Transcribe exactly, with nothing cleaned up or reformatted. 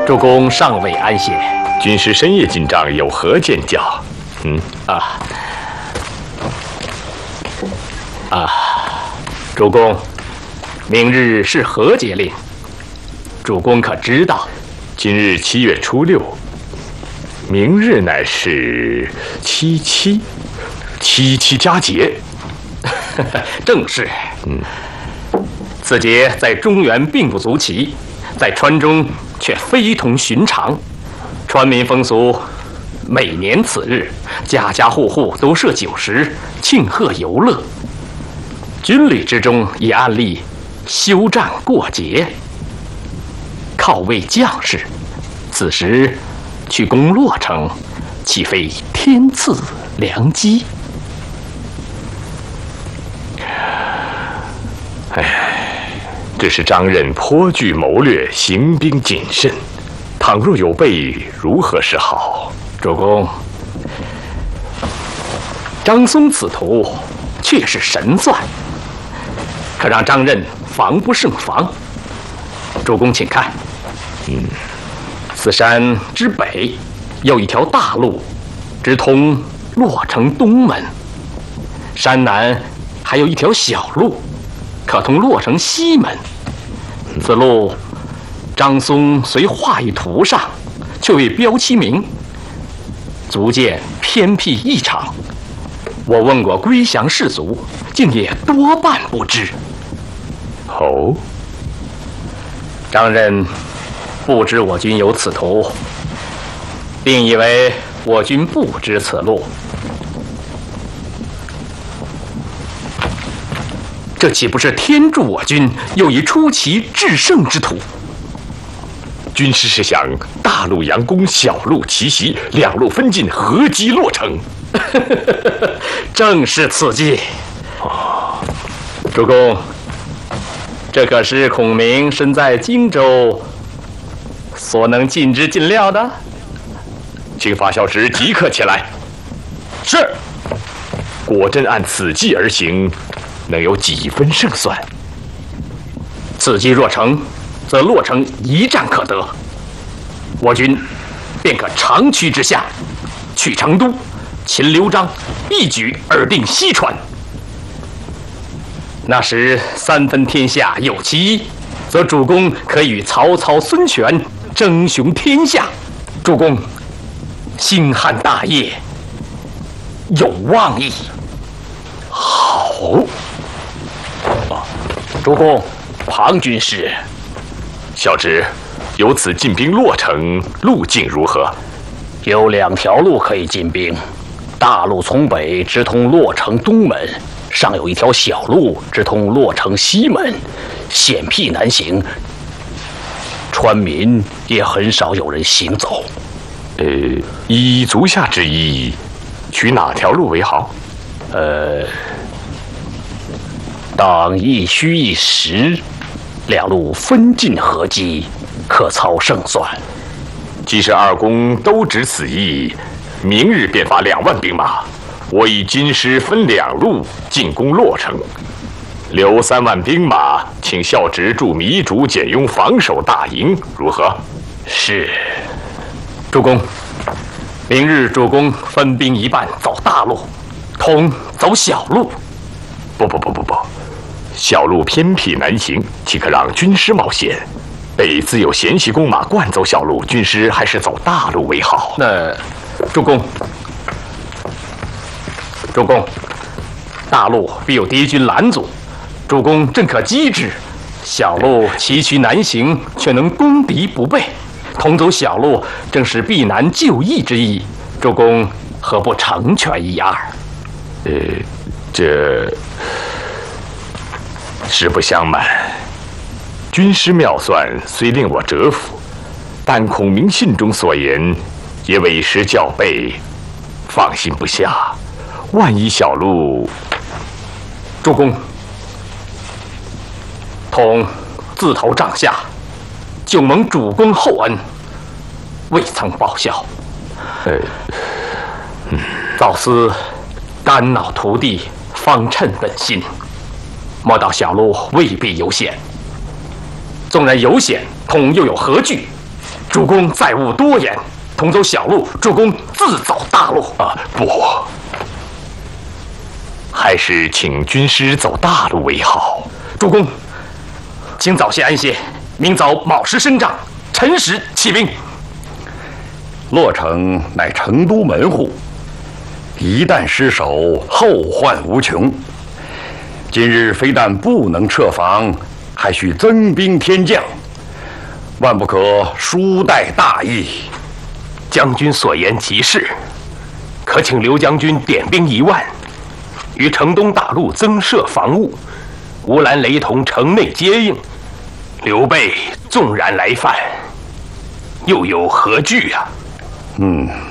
主公尚未安歇， 军师深夜进帐，有何见教？嗯啊啊，主公，明日是何节令？主公可知道？ 今日七月初六，明日乃是七七，七七佳节。 正是。 嗯， 此节在中原并不足奇，在川中却非同寻常。川民风俗，每年此日，家家户户都设酒食，庆贺游乐。军旅之中也暗例休战过节，犒慰将士。此时去攻洛城，岂非天赐良机？ 哎，只是张任颇具谋略，行兵谨慎，倘若有备，如何是好？ 主公，张松此图却是神算，可让张任防不胜防。主公，请看， 嗯， 此山之北有一条大路，直通洛城东门；山南还有一条小路，可通洛城西门。此路，张松虽画于图上，却未标其名，足见偏僻异常。我问过归降士卒，竟也多半不知。 哦， 张任不知我军有此图，并以为我军不知此路。这岂不是天助我军又一出奇制胜之图？ 军师是想大路佯攻，小路奇袭，两路分进，合击洛城。 正是此计。 哦， 主公，这可是孔明身在荆州所能尽知尽料的。 请发校时即刻前来。 是。 果真按此计而行，能有几分胜算？ 此计若成，则洛城一战可得，我军便可长驱直下，去成都，擒刘璋，一举而定西川。那时三分天下有其一，则主公可与曹操、孙权争雄天下。主公，兴汉大业有望矣。 好。 主公，庞军师， 小侄由此进兵洛城，路径如何？ 有两条路可以进兵，大路从北直通洛城东门，尚有一条小路直通洛城西门，险僻难行，川民也很少有人行走。 呃，依足下之意，取哪条路为好？ 呃，当一虚一实，两路分进合击，可操胜算。 既是二公都执此意，明日便发两万兵马，我以军师分两路进攻洛城，留三万兵马，请校职驻糜竺简雍防守大营，如何？ 是。 主公，明日主公分兵一半走大路，同走小路。 不不不不不，小路偏僻难行，岂可让军师冒险？北自有贤骑弓马惯走小路，军师还是走大路为好。 那，主公，主公，大路必有敌军拦阻，主公正可击之；小路崎岖难行，却能攻敌不备。同走小路，正是避难就易之意。主公何不成全一二？ 呃，这实不相瞒，军师妙算虽令我折服，但孔明信中所言也委实校备，放心不下。万一小路， 主公，同自投帐下，久蒙主公厚恩，未曾报效。 呃， 嗯，早思肝脑涂地，方称本心。莫道小路未必有险，纵然有险，恐又有何惧？ 主公再勿多言，同走小路，主公自走大路。 啊，不，还是请军师走大路为好。 主公，请早些安歇，明早卯时升帐，辰时起兵。 洛城乃成都门户，一旦失守，后患无穷。今日非但不能撤防，还需增兵添将，万不可疏待大意。 将军所言极是，可请刘将军点兵一万，于城东大路增设防务，吴兰雷同城内接应。刘备纵然来犯，又有何惧啊？ 嗯。